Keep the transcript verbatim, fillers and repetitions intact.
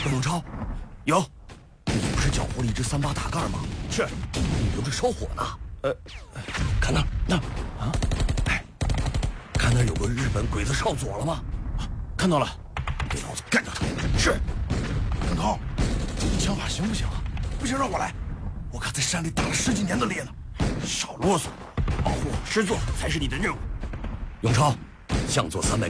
永超，有，你不是缴获了一只三八大盖吗？ 是， 你留着烧火呢。呃，看那儿那儿啊，哎，看那儿有个日本鬼子少佐了吗？ 看到了， 给老子干掉他！ 是。永涛，你枪法行不行啊？不行，让我来。我可在山里打了十几年的猎呢。少啰嗦，保护师座才是你的任务。 永超，向左三百。